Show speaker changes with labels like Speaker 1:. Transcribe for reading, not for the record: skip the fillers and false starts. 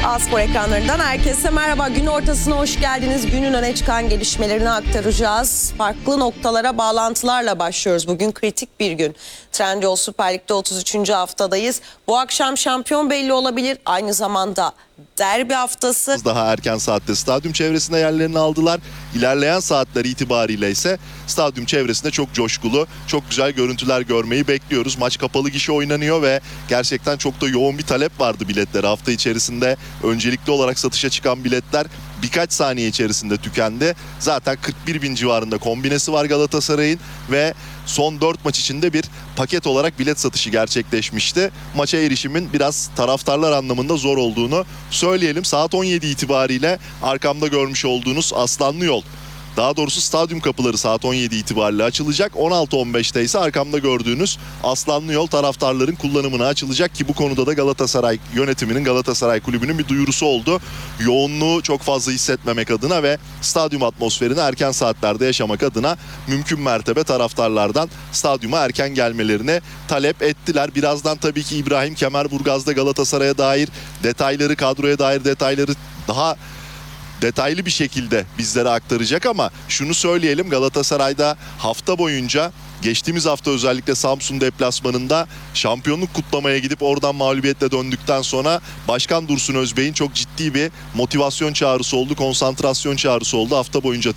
Speaker 1: A-Spor ekranlarından herkese merhaba. Gün ortasına hoş geldiniz. Günün öne çıkan gelişmelerini aktaracağız. Farklı noktalara bağlantılarla başlıyoruz. Bugün kritik bir gün. Trendyol Süper Lig'de 33. haftadayız. Bu akşam şampiyon belli olabilir. Aynı zamanda derbi haftası.
Speaker 2: Daha erken saatte stadyum çevresinde yerlerini aldılar. İlerleyen saatler itibariyle ise stadyum çevresinde çok coşkulu, çok güzel görüntüler görmeyi bekliyoruz. Maç kapalı gişe oynanıyor ve gerçekten çok da yoğun bir talep vardı biletlere. Hafta içerisinde öncelikli olarak satışa çıkan biletler birkaç saniye içerisinde tükendi. Zaten 41 bin civarında kombinesi var Galatasaray'ın ve son 4 maç içinde bir paket olarak bilet satışı gerçekleşmişti. Maça erişimin biraz taraftarlar anlamında zor olduğunu söyleyelim. Saat 17 itibariyle arkamda görmüş olduğunuz Aslanlı Yol, daha doğrusu stadyum kapıları saat 17 itibariyle açılacak. 16.15'te ise arkamda gördüğünüz Aslanlı Yol taraftarların kullanımına açılacak ki bu konuda da Galatasaray yönetiminin, Galatasaray Kulübü'nün bir duyurusu oldu. Yoğunluğu çok fazla hissetmemek adına ve stadyum atmosferini erken saatlerde yaşamak adına mümkün mertebe taraftarlardan stadyuma erken gelmelerini talep ettiler. Birazdan tabii ki İbrahim Kemerburgaz'da Galatasaray'a dair detayları, kadroya dair detayları daha detaylı bir şekilde bizlere aktaracak ama şunu söyleyelim, Galatasaray'da hafta boyunca, geçtiğimiz hafta özellikle Samsun deplasmanında şampiyonluk kutlamaya gidip oradan mağlubiyetle döndükten sonra Başkan Dursun Özbey'in çok ciddi bir motivasyon çağrısı oldu, konsantrasyon çağrısı oldu. Hafta boyunca